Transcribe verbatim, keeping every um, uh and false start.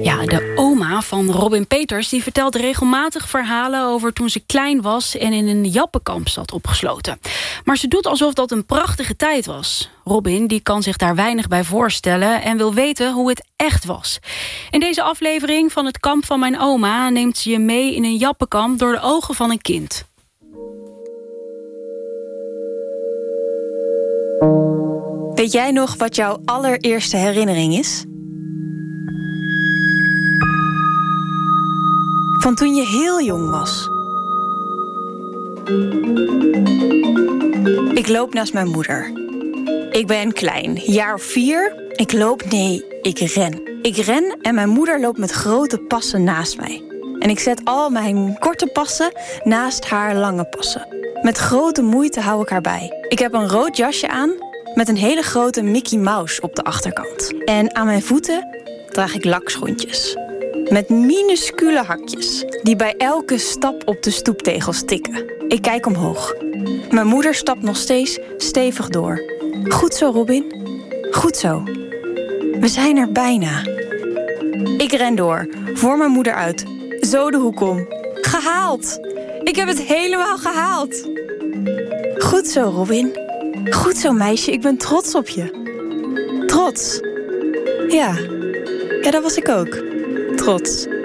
Ja, de oma van Robin Peters die vertelt regelmatig verhalen over toen ze klein was en in een jappenkamp zat opgesloten. Maar ze doet alsof dat een prachtige tijd was. Robin die kan zich daar weinig bij voorstellen en wil weten hoe het echt was. In deze aflevering van Het Kamp van Mijn Oma neemt ze je mee in een jappenkamp door de ogen van een kind. Weet jij nog wat jouw allereerste herinnering is? Van toen je heel jong was. Ik loop naast mijn moeder. Ik ben klein, jaar of vier. Ik loop, nee, ik ren. Ik ren en mijn moeder loopt met grote passen naast mij. En ik zet al mijn korte passen naast haar lange passen. Met grote moeite hou ik haar bij. Ik heb een rood jasje aan met een hele grote Mickey Mouse op de achterkant. En aan mijn voeten draag ik lakschoentjes. Met minuscule hakjes, die bij elke stap op de stoeptegels tikken. Ik kijk omhoog. Mijn moeder stapt nog steeds stevig door. Goed zo, Robin. Goed zo. We zijn er bijna. Ik ren door, voor mijn moeder uit. Zo de hoek om. Gehaald! Ik heb het helemaal gehaald. Goed zo, Robin. Goed zo, meisje. Ik ben trots op je. Trots. Ja. Ja, dat was ik ook. Trots.